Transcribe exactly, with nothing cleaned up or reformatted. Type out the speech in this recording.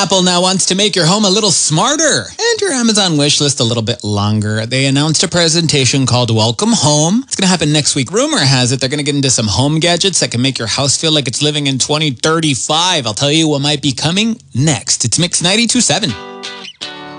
Apple now wants to make your home a little smarter and your Amazon wish list a little bit longer. They announced a presentation called Welcome Home. It's going to happen next week. Rumor has it they're going to get into some home gadgets that can make your house feel like it's living in twenty thirty-five. I'll tell you what might be coming next. It's Mix ninety-two point seven.